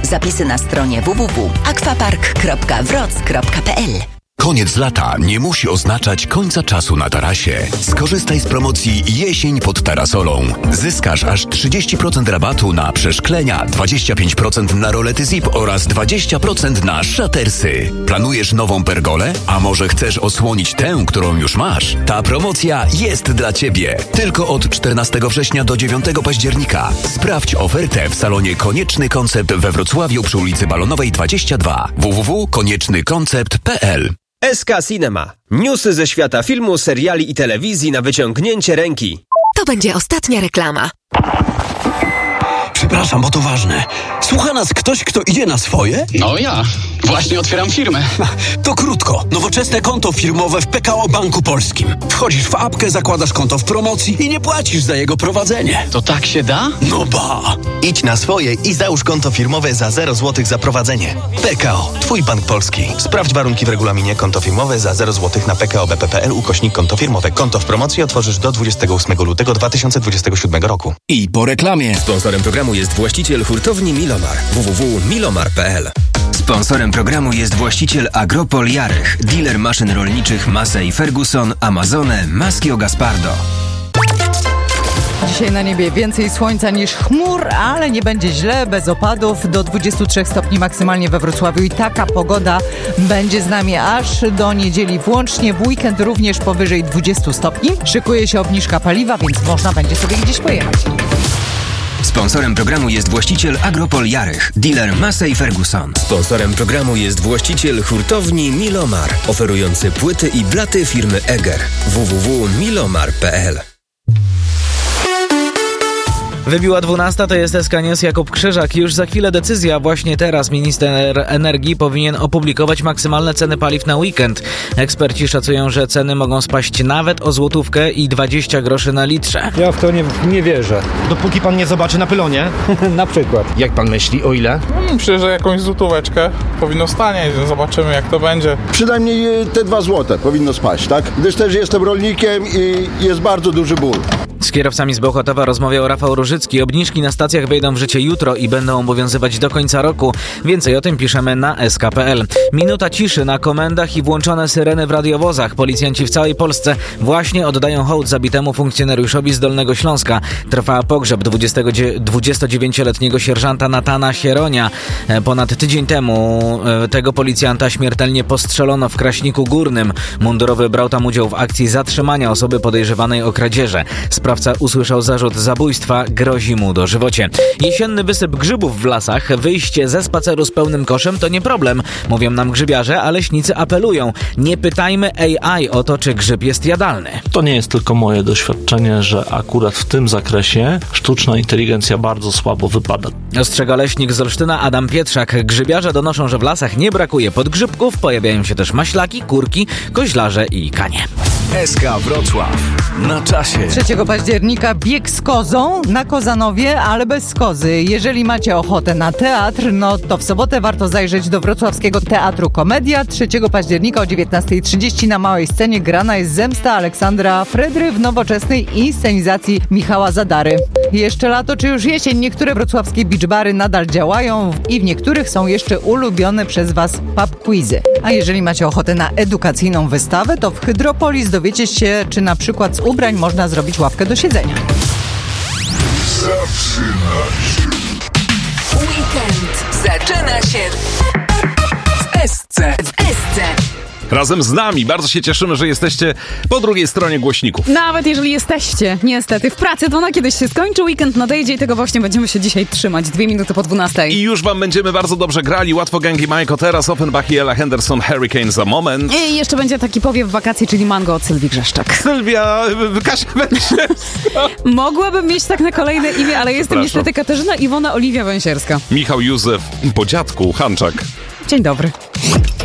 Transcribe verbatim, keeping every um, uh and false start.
Zapisy na stronie w w w kropka aquapark kropka wroc kropka p l. Koniec lata nie musi oznaczać końca czasu na tarasie. Skorzystaj z promocji Jesień pod Tarasolą. Zyskasz aż trzydzieści procent rabatu na przeszklenia, dwadzieścia pięć procent na rolety zip oraz dwadzieścia procent na szatersy. Planujesz nową pergolę? A może chcesz osłonić tę, którą już masz? Ta promocja jest dla Ciebie. Tylko od czternastego września do dziewiątego października. Sprawdź ofertę w salonie Konieczny Koncept we Wrocławiu przy ulicy Balonowej dwadzieścia dwa. w w w kropka konieczny koncept kropka p l. S K Cinema. Newsy ze świata filmu, seriali i telewizji na wyciągnięcie ręki. To będzie ostatnia reklama. Przepraszam, bo to ważne. Słucha nas ktoś, kto idzie na swoje? No ja. Właśnie otwieram firmę. To krótko. Nowoczesne konto firmowe w P K O Banku Polskim. Wchodzisz w apkę, zakładasz konto w promocji i nie płacisz za jego prowadzenie. To tak się da? No ba! Idź na swoje i załóż konto firmowe za zero złotych za prowadzenie. P K O. Twój bank polski. Sprawdź warunki w regulaminie. Konto firmowe za zero złotych na p k o b p kropka p l ukośnik konto firmowe. Konto w promocji otworzysz do dwudziestego ósmego lutego dwa tysiące dwudziestego siódmego roku. I po reklamie. Sponsorem programu jest właściciel hurtowni Milomar. w w w kropka milomar kropka p l. Sponsorem programu jest właściciel Agropol Jarych, dealer maszyn rolniczych Massey Ferguson, Amazone, Maschio Gaspardo. Dzisiaj na niebie więcej słońca niż chmur, ale nie będzie źle, bez opadów, do dwudziestu trzech stopni maksymalnie we Wrocławiu i taka pogoda będzie z nami aż do niedzieli włącznie, w weekend również powyżej dwudziestu stopni. Szykuje się obniżka paliwa, więc można będzie sobie gdzieś pojechać. Sponsorem programu jest właściciel Agropol Jarych, dealer Massey Ferguson. Sponsorem programu jest właściciel hurtowni Milomar, oferujący płyty i blaty firmy Eger. w w w kropka milomar kropka p l. Wybiła dwunasta, to jest S K News, Jakub Krzyżak. Już za chwilę decyzja. Właśnie teraz minister energii powinien opublikować maksymalne ceny paliw na weekend. Eksperci szacują, że ceny mogą spaść nawet o złotówkę i dwadzieścia groszy na litrze. Ja w to nie, nie wierzę. Dopóki pan nie zobaczy na pylonie. Na przykład. Jak pan myśli, o ile? No, myślę, że jakąś złotóweczkę powinno stanieć. Zobaczymy, jak to będzie. Przynajmniej te dwa złote powinno spaść, tak? Gdyż też jestem rolnikiem i jest bardzo duży ból. Z kierowcami z Bełchatowa rozmawiał Rafał Różycki. Obniżki na stacjach wejdą w życie jutro i będą obowiązywać do końca roku. Więcej o tym piszemy na s k kropka p l. Minuta ciszy na komendach i włączone syreny w radiowozach. Policjanci w całej Polsce właśnie oddają hołd zabitemu funkcjonariuszowi z Dolnego Śląska. Trwa pogrzeb dwudziestodziewięcioletniego sierżanta Natana Sieronia. Ponad tydzień temu tego policjanta śmiertelnie postrzelono w Kraśniku Górnym. Mundurowy brał tam udział w akcji zatrzymania osoby podejrzewanej o kradzieże. Sprawca usłyszał zarzut zabójstwa, grozi mu dożywocie. Jesienny wysyp grzybów w lasach, wyjście ze spaceru z pełnym koszem to nie problem, mówią nam grzybiarze, a leśnicy apelują. Nie pytajmy A I o to, czy grzyb jest jadalny. To nie jest tylko moje doświadczenie, że akurat w tym zakresie sztuczna inteligencja bardzo słabo wypada. Ostrzega leśnik z Olsztyna Adam Pietrzak. Grzybiarze donoszą, że w lasach nie brakuje podgrzybków, pojawiają się też maślaki, kurki, koźlarze i kanie. S K Wrocław. Na czasie. trzeciego października bieg z kozą na Kozanowie, ale bez kozy. Jeżeli macie ochotę na teatr, no to w sobotę warto zajrzeć do Wrocławskiego Teatru Komedia. trzeciego października o dziewiętnasta trzydzieści na małej scenie grana jest Zemsta Aleksandra Frydry w nowoczesnej inscenizacji Michała Zadary. Jeszcze lato czy już jesień? Niektóre wrocławskie beach bary nadal działają i w niektórych są jeszcze ulubione przez Was pub quizy. A jeżeli macie ochotę na edukacyjną wystawę, to w Hydropolis dowiecie się, czy na przykład z ubrań można zrobić ławkę do siedzenia. Zaczyna się. Weekend zaczyna się w S C. W S C. Razem z nami. Bardzo się cieszymy, że jesteście po drugiej stronie głośników. Nawet jeżeli jesteście, niestety, w pracy, to na kiedyś się skończy. Weekend nadejdzie i tego właśnie będziemy się dzisiaj trzymać. Dwie minuty po dwunastej. I już wam będziemy bardzo dobrze grali. Łatwo Gangi Majko, teraz Offenbach i Ella Henderson, Hurricane za moment. I jeszcze będzie taki powiew wakacji, czyli Mango od Sylwii Grzeszczak. Sylwia, Kasia Węsierska. Mogłabym mieć tak na kolejne imię, ale jestem niestety Katarzyna Iwona Oliwia Węsierska. Michał Józef, po dziadku, Hanczak. Dzień dobry.